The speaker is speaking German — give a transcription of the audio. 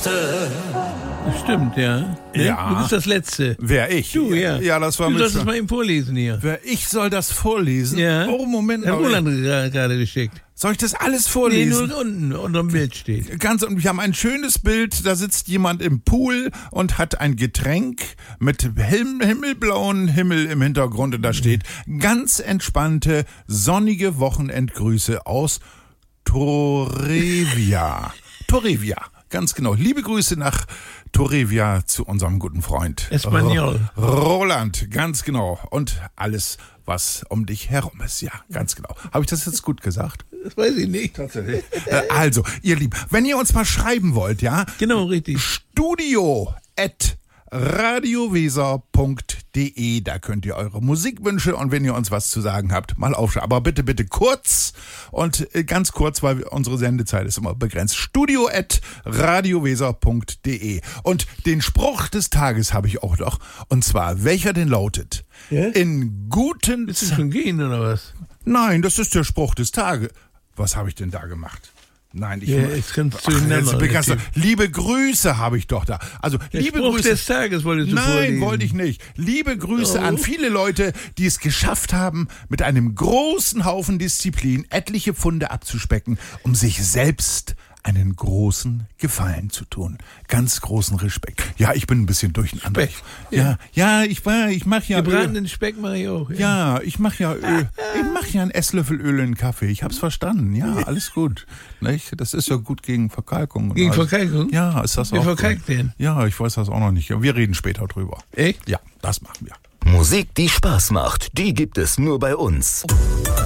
Erste. Stimmt, ja. Ne? Ja. Du bist das Letzte. Wer ich? Du, ja. Ja, das war Du mit sollst es mal eben vorlesen hier. Wer ich soll das vorlesen? Ja. Oh, Moment Herr mal. Roland hat gerade geschickt. Soll ich das alles Nee, vorlesen? nur unten unter dem Bild steht. Wir haben ein schönes Bild, da sitzt jemand im Pool und hat ein Getränk mit himmelblauen Himmel im Hintergrund und da steht ganz entspannte, sonnige Wochenendgrüße aus Torrevia. Torrevia, ganz genau. Liebe Grüße nach Torrevia zu unserem guten Freund. Espanol. Roland, ganz genau. Und alles, was um dich herum ist. Ja, ganz genau. Habe ich das jetzt gut gesagt? Das weiß ich nicht. Tatsächlich. Also, ihr Lieben, wenn ihr uns mal schreiben wollt, ja? Genau, richtig. studio@radioweser.de, da könnt ihr eure Musikwünsche und wenn ihr uns was zu sagen habt, mal aufschreiben. Aber bitte, bitte kurz und ganz kurz, weil unsere Sendezeit ist immer begrenzt. studio@radioweser.de. Und den Spruch des Tages habe ich auch noch. Und zwar, welcher denn lautet? Ja? In guten Willst du schon gehen, oder was? Nein, das ist der Spruch des Tages. Was habe ich denn da gemacht? Nein, ich... Ja, jetzt kommt's zueinander. Liebe Grüße habe ich doch da. Also, Der liebe Spruch Grüße... des Tages wolltest du Nein, vorlesen. wollte ich nicht. Liebe Grüße Oh. an viele Leute, die es geschafft haben, mit einem großen Haufen Disziplin etliche Pfunde abzuspecken, um sich selbst einen großen Gefallen zu tun. Ganz großen Respekt. Ja, ich bin ein bisschen durcheinander. Speck. Ich mache ja... Gebratenen Speck mache ich auch. Ja, ich mache ja Öl. Ich mache ja einen Esslöffel Öl in den Kaffee. Ich hab's verstanden. Ja, alles gut. Nicht? Das ist ja gut gegen Verkalkung. und Gegen alles. Verkalkung? Ja, ist das Wer auch verkalkt gut. denn? Ja, ich weiß das auch noch nicht. Wir reden später drüber. Echt? Ja, das machen wir. Musik, die Spaß macht, die gibt es nur bei uns.